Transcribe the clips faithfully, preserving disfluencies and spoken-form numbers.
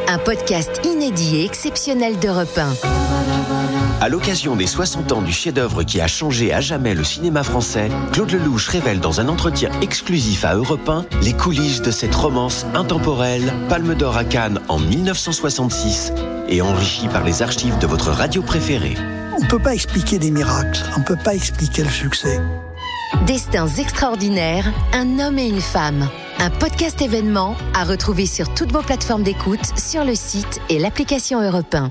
un podcast inédit et exceptionnel d'Europe un. À l'occasion des soixante ans du chef-d'œuvre qui a changé à jamais le cinéma français, Claude Lelouch révèle dans un entretien exclusif à Europe un les coulisses de cette romance intemporelle, Palme d'Or à Cannes en dix-neuf cent soixante-six et enrichie par les archives de votre radio préférée. On ne peut pas expliquer des miracles, on ne peut pas expliquer le succès. Destins extraordinaires, un homme et une femme. Un podcast événement à retrouver sur toutes vos plateformes d'écoute, sur le site et l'application Europe un.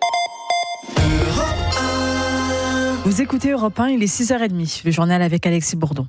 Vous écoutez Europe un, il est six heures trente, le journal avec Alexis Bourdon.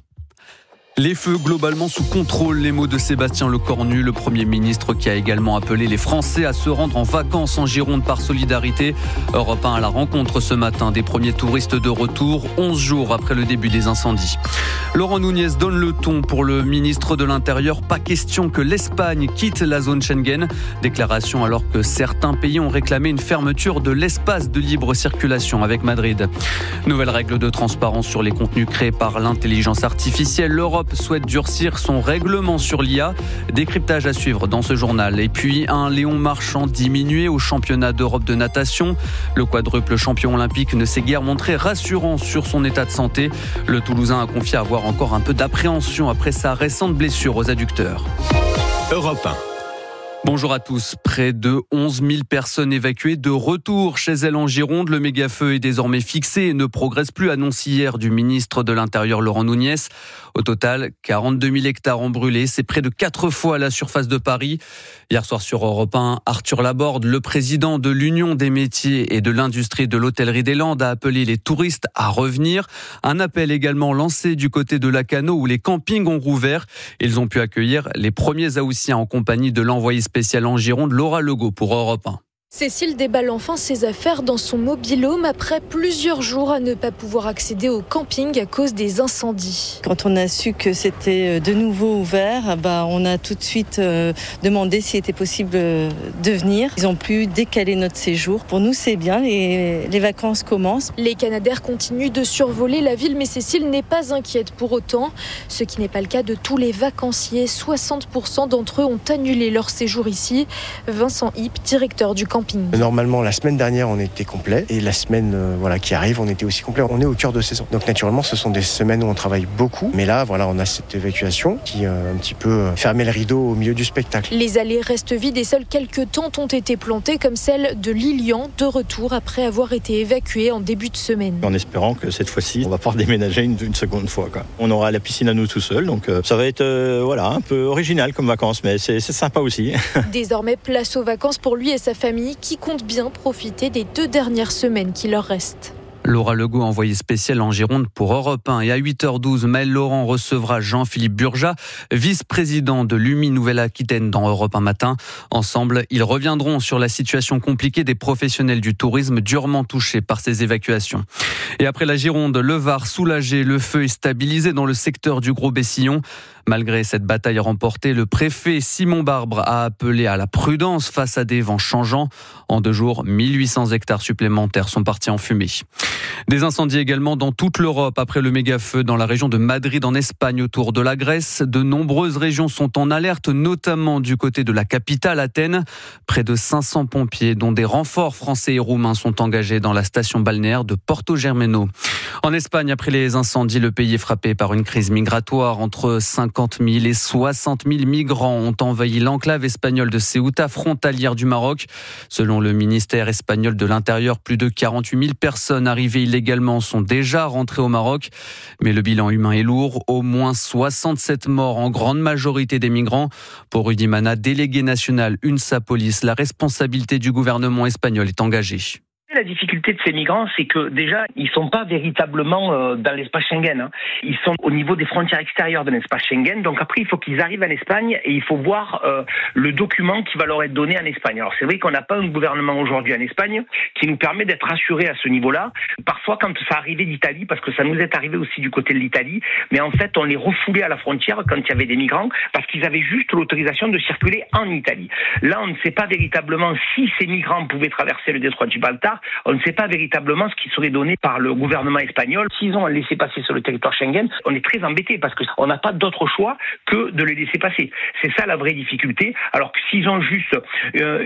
Les feux globalement sous contrôle, les mots de Sébastien Lecornu, le Premier ministre qui a également appelé les Français à se rendre en vacances en Gironde par solidarité. Europe un à la rencontre ce matin des premiers touristes de retour, onze jours après le début des incendies. Laurent Nunez donne le ton pour le ministre de l'Intérieur. Pas question que l'Espagne quitte la zone Schengen. Déclaration alors que certains pays ont réclamé une fermeture de l'espace de libre circulation avec Madrid. Nouvelle règle de transparence sur les contenus créés par l'intelligence artificielle. L'Europe souhaite durcir son règlement sur l'I A. Décryptage à suivre dans ce journal. Et puis un Léon Marchand diminué au championnat d'Europe de natation. Le quadruple champion olympique ne s'est guère montré rassurant sur son état de santé. Le Toulousain a confié avoir encore un peu d'appréhension après sa récente blessure aux adducteurs. Europe un. Bonjour à tous. Près de onze mille personnes évacuées de retour chez elles en Gironde. Le méga-feu est désormais fixé et ne progresse plus, annonce hier du ministre de l'Intérieur Laurent Nunez. Au total, quarante-deux mille hectares ont brûlé. C'est près de quatre fois la surface de Paris. Hier soir sur Europe un, Arthur Laborde, le président de l'Union des métiers et de l'industrie de l'hôtellerie des Landes, a appelé les touristes à revenir. Un appel également lancé du côté de Lacanau où les campings ont rouvert. Ils ont pu accueillir les premiers Haussiens en compagnie de l'envoyé spécial en Gironde, Laura Legault pour Europe un. Cécile déballe enfin ses affaires dans son mobil-home après plusieurs jours à ne pas pouvoir accéder au camping à cause des incendies. Quand on a su que c'était de nouveau ouvert, bah on a tout de suite demandé s'il était possible de venir. Ils ont pu décaler notre séjour. Pour nous, c'est bien, les, les vacances commencent. Les Canadaires continuent de survoler la ville, mais Cécile n'est pas inquiète pour autant. Ce qui n'est pas le cas de tous les vacanciers. soixante pour cent d'entre eux ont annulé leur séjour ici. Vincent Hipp, directeur du camping. Normalement, la semaine dernière, on était complet et la semaine euh, voilà, qui arrive, on était aussi complet. On est au cœur de saison. Donc naturellement, ce sont des semaines où on travaille beaucoup. Mais là, voilà, on a cette évacuation qui euh, un petit peu euh, fermé le rideau au milieu du spectacle. Les allées restent vides et seules quelques tentes ont été plantées, comme celle de Lilian, de retour après avoir été évacuée en début de semaine. En espérant que cette fois-ci, on va pouvoir déménager une, une seconde fois, quoi. On aura la piscine à nous tout seuls, donc euh, ça va être euh, voilà, un peu original comme vacances, mais c'est, c'est sympa aussi. Désormais, place aux vacances pour lui et sa famille, qui comptent bien profiter des deux dernières semaines qui leur restent. Laura Legault, envoyée spéciale en Gironde pour Europe un. Et à huit heures douze, Maël Laurent recevra Jean-Philippe Burja, vice-président de l'U M I Nouvelle-Aquitaine dans Europe un matin. Ensemble, ils reviendront sur la situation compliquée des professionnels du tourisme durement touchés par ces évacuations. Et après la Gironde, le Var soulagé, le feu est stabilisé dans le secteur du Gros-Bessillon. Malgré cette bataille remportée, le préfet Simon Barbre a appelé à la prudence face à des vents changeants. En deux jours, mille huit cents hectares supplémentaires sont partis en fumée. Des incendies également dans toute l'Europe après le méga-feu dans la région de Madrid en Espagne autour de la Grèce. De nombreuses régions sont en alerte, notamment du côté de la capitale Athènes. Près de cinq cents pompiers, dont des renforts français et roumains, sont engagés dans la station balnéaire de Porto Germano. En Espagne, après les incendies, le pays est frappé par une crise migratoire. Entre cinquante mille et soixante mille migrants ont envahi l'enclave espagnole de Ceuta, frontalière du Maroc. Selon le ministère espagnol de l'Intérieur, plus de quarante-huit mille personnes arrivées illégalement sont déjà rentrées au Maroc. Mais le bilan humain est lourd. Au moins soixante-sept morts, en grande majorité des migrants. Pour Rudy Mana, délégué national UNSA Police, la responsabilité du gouvernement espagnol est engagée. La difficulté de ces migrants, c'est que déjà, ils sont pas véritablement euh, dans l'espace Schengen. Hein. Ils sont au niveau des frontières extérieures de l'espace Schengen. Donc après, il faut qu'ils arrivent en Espagne et il faut voir euh, le document qui va leur être donné en Espagne. Alors c'est vrai qu'on n'a pas un gouvernement aujourd'hui en Espagne qui nous permet d'être rassurés à ce niveau-là. Parfois, quand ça arrivait d'Italie, parce que ça nous est arrivé aussi du côté de l'Italie, mais en fait, on les refoulait à la frontière quand il y avait des migrants parce qu'ils avaient juste l'autorisation de circuler en Italie. Là, on ne sait pas véritablement si ces migrants pouvaient traverser le détroit de Gibraltar. On ne sait pas véritablement ce qui serait donné par le gouvernement espagnol. S'ils ont un laissez-passer sur le territoire Schengen, on est très embêtés parce qu'on n'a pas d'autre choix que de les laisser passer. C'est ça la vraie difficulté. Alors que s'ils ont juste euh,